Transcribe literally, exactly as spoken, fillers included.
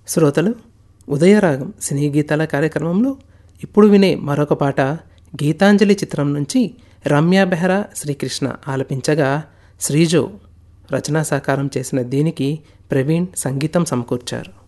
శ్రోతలు, ఉదయరాగం సినీ గీతాల కార్యక్రమంలో ఇప్పుడు వినే మరొక పాట గీతాంజలి చిత్రం నుంచి రమ్య బెహ్రా, శ్రీకృష్ణ ఆలపించగా శ్రీజో రచనా సాకారం చేసిన దీనికి ప్రవీణ్ సంగీతం సమకూర్చారు.